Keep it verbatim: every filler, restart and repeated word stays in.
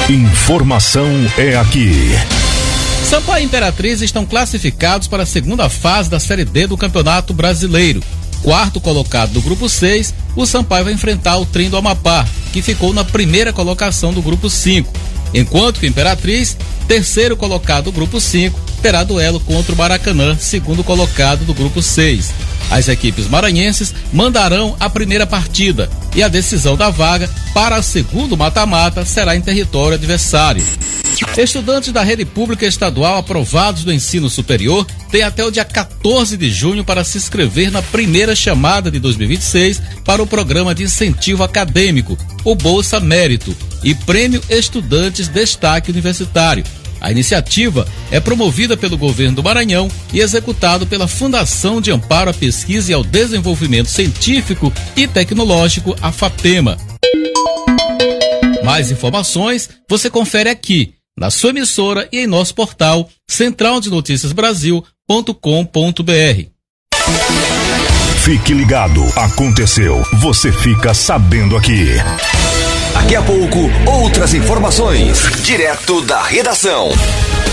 Informação é aqui. Sampaio e Imperatriz estão classificados para a segunda fase da Série D do Campeonato Brasileiro. Quarto colocado do Grupo seis, o Sampaio vai enfrentar o Trem do Amapá, que ficou na primeira colocação do Grupo cinco. Enquanto que o Imperatriz, terceiro colocado do Grupo cinco, terá duelo contra o Maracanã, segundo colocado do Grupo seis. As equipes maranhenses mandarão a primeira partida e a decisão da vaga para o segundo mata-mata será em território adversário. Estudantes da rede pública estadual aprovados do ensino superior têm até o dia quatorze de junho para se inscrever na primeira chamada de dois mil e vinte e seis para o programa de incentivo acadêmico, o Bolsa Mérito, e Prêmio Estudantes Destaque Universitário. A iniciativa é promovida pelo governo do Maranhão e executado pela Fundação de Amparo à Pesquisa e ao Desenvolvimento Científico e Tecnológico, a FAPEMA. Mais informações você confere aqui, na sua emissora e em nosso portal central de notícias brasil ponto com ponto br. Fique ligado, aconteceu, você fica sabendo aqui. Daqui a pouco, outras informações, direto da redação.